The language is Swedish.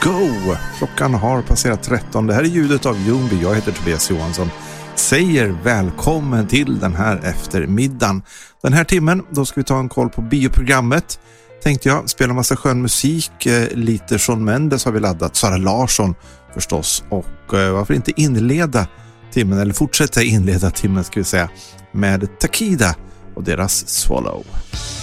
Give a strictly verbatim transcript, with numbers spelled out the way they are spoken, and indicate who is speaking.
Speaker 1: go! Klockan har passerat tretton. Det här är ljudet av Ljungby. Jag heter Tobias Johansson. Säger välkommen till den här eftermiddagen. Den här timmen, då ska vi ta en koll på bioprogrammet. Tänkte jag, spela massa skön musik. Eh, lite Shawn Mendes har vi laddat. Sara Larsson förstås. Och eh, varför inte inleda timmen, eller fortsätta inleda timmen ska vi säga, med Takida och deras Swallow.